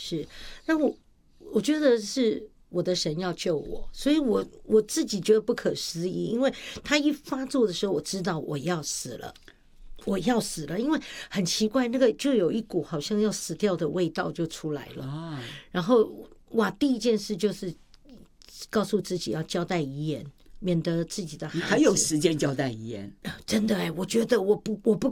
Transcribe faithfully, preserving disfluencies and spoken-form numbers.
是。那我我觉得是我的神要救我，所以我我自己觉得不可思议，因为他一发作的时候，我知道我要死了。我要死了，因为很奇怪，那个就有一股好像要死掉的味道就出来了。啊、然后哇，第一件事就是告诉自己要交代遗言，免得自己的孩子还有时间交代遗言。 真的哎、欸，我觉得我不我不